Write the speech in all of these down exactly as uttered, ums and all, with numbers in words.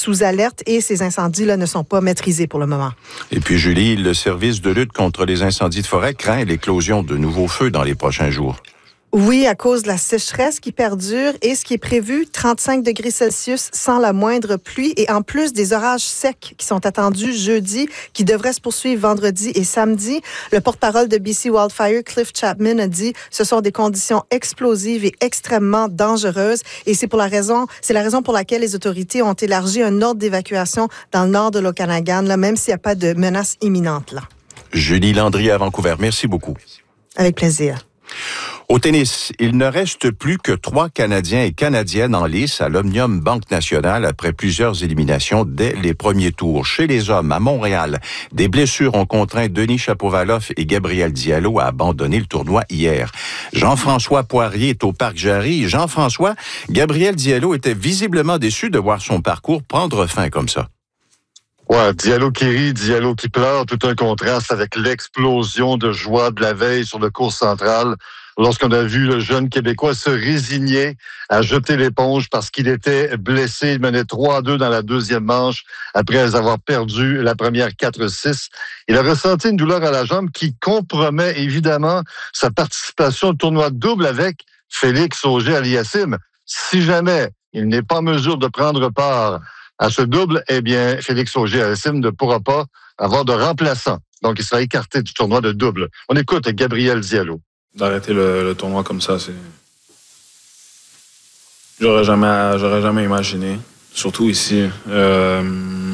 sous alerte et ces incendies-là ne sont pas maîtrisés pour le moment. Et puis, Julie, le service de lutte contre les incendies de forêt craint l'éclosion de nouveaux feux dans les prochains jours. Oui, à cause de la sécheresse qui perdure et ce qui est prévu, trente-cinq degrés Celsius sans la moindre pluie et en plus des orages secs qui sont attendus jeudi, qui devraient se poursuivre vendredi et samedi. Le porte-parole de B C Wildfire, Cliff Chapman, a dit « Ce sont des conditions explosives et extrêmement dangereuses et c'est pour la raison, c'est la raison pour laquelle les autorités ont élargi un ordre d'évacuation dans le nord de l'Okanagan, là, même s'il n'y a pas de menace imminente. Là. » Julie Landry à Vancouver, merci beaucoup. Avec plaisir. Au tennis, il ne reste plus que trois Canadiens et Canadiennes en lice à l'Omnium Banque Nationale après plusieurs éliminations dès les premiers tours. Chez les hommes, à Montréal, des blessures ont contraint Denis Shapovalov et Gabriel Diallo à abandonner le tournoi hier. Jean-François Poirier est au Parc Jarry. Jean-François, Gabriel Diallo était visiblement déçu de voir son parcours prendre fin comme ça. Ouais, Diallo qui rit, Diallo qui pleure, tout un contraste avec l'explosion de joie de la veille sur le court central, lorsqu'on a vu le jeune Québécois se résigner à jeter l'éponge parce qu'il était blessé. Il menait trois à deux dans la deuxième manche après avoir perdu la première quatre six. Il a ressenti une douleur à la jambe qui compromet évidemment sa participation au tournoi double avec Félix Auger-Aliassime. Si jamais il n'est pas en mesure de prendre part à ce double, eh bien, Félix Auger-Aliassime ne pourra pas avoir de remplaçant. Donc, il sera écarté du tournoi de double. On écoute Gabriel Diallo. D'arrêter le, le tournoi comme ça, c'est... J'aurais jamais, j'aurais jamais imaginé. Surtout ici. Euh...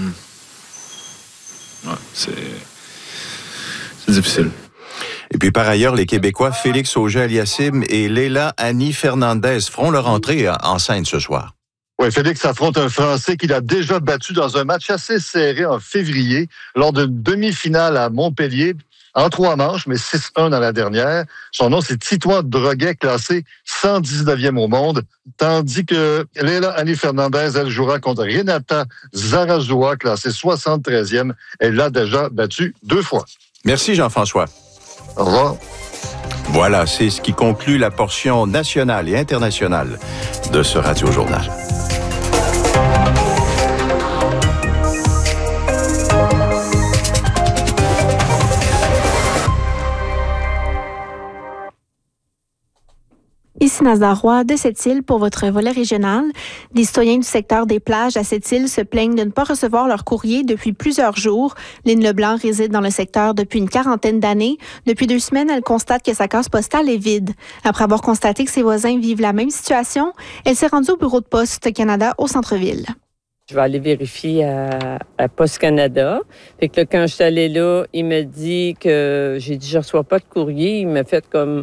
Ouais, c'est... C'est difficile. Et puis, par ailleurs, les Québécois Félix Auger-Aliassime et Leila Annie Fernandez feront leur entrée en scène ce soir. Oui, Félix affronte un Français qu'il a déjà battu dans un match assez serré en février, lors d'une demi-finale à Montpellier, en trois manches, mais six un dans la dernière. Son nom, c'est Titouan Droguet, classé cent dix-neuvième au monde, tandis que Leila Annie Fernandez, elle jouera contre Renata Zarazua, classée soixante-treizième. Elle l'a déjà battu deux fois. Merci Jean-François. Au revoir. Voilà, c'est ce qui conclut la portion nationale et internationale de ce Radio-Journal. Ici Nazar Roy de Sept-Îles pour votre volet régional. Les citoyens du secteur des plages à Sept-Îles se plaignent de ne pas recevoir leur courrier depuis plusieurs jours. Lynn Leblanc réside dans le secteur depuis une quarantaine d'années. Depuis deux semaines, elle constate que sa case postale est vide. Après avoir constaté que ses voisins vivent la même situation, elle s'est rendue au bureau de Poste Canada au centre-ville. Je vais aller vérifier à, à Poste Canada. Fait que là, quand je suis allée là, il me dit que j'ai dit je reçois pas de courrier. Il m'a fait comme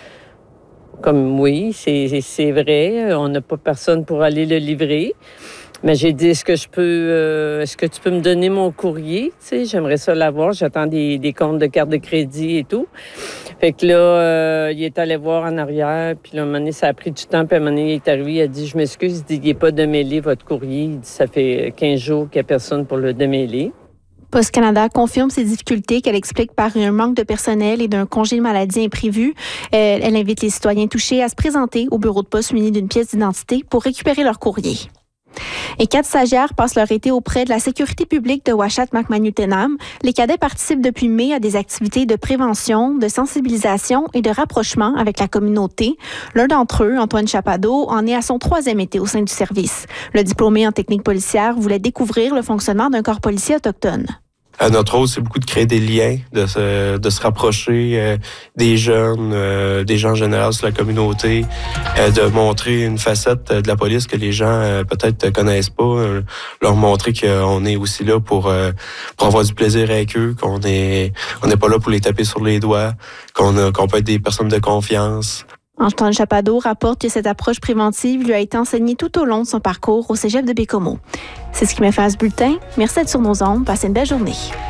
Comme oui, c'est, c'est vrai, on n'a pas personne pour aller le livrer. Mais j'ai dit, est-ce que je peux, euh, est-ce que tu peux me donner mon courrier? Tu sais, j'aimerais ça l'avoir. J'attends des, des comptes de carte de crédit et tout. Fait que là, euh, il est allé voir en arrière. Puis là, à un moment donné, ça a pris du temps. Puis à un moment donné, il est arrivé, il a dit, je m'excuse, il dit, il n'est pas démêlé, votre courrier. Il dit, ça fait quinze jours qu'il n'y a personne pour le démêler. Poste Canada confirme ces difficultés qu'elle explique par un manque de personnel et d'un congé de maladie imprévu. Elle, elle invite les citoyens touchés à se présenter au bureau de poste muni d'une pièce d'identité pour récupérer leur courrier. Et quatre stagiaires passent leur été auprès de la sécurité publique de Ouachat-Macmahon-Utenam. Les cadets participent depuis mai à des activités de prévention, de sensibilisation et de rapprochement avec la communauté. L'un d'entre eux, Antoine Chapado, en est à son troisième été au sein du service. Le diplômé en technique policière voulait découvrir le fonctionnement d'un corps policier autochtone. À notre rôle, c'est beaucoup de créer des liens, de se, de se rapprocher euh, des jeunes, euh, des gens en général sur la communauté, euh, de montrer une facette de la police que les gens euh, peut-être ne connaissent pas, euh, leur montrer qu'on est aussi là pour, euh, pour avoir du plaisir avec eux, qu'on est on n'est pas là pour les taper sur les doigts, qu'on, a, qu'on peut être des personnes de confiance. Antoine Chapado rapporte que cette approche préventive lui a été enseignée tout au long de son parcours au cégep de Bécomo. C'est ce qui m'a fait à ce bulletin. Merci d'être sur nos ondes. Passez une belle journée.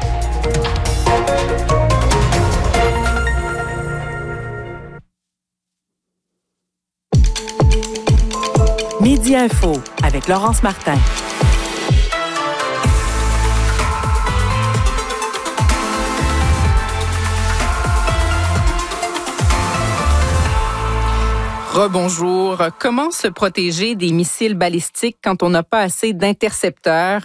Midi Info avec Laurence Martin. Rebonjour. Comment se protéger des missiles balistiques quand on n'a pas assez d'intercepteurs?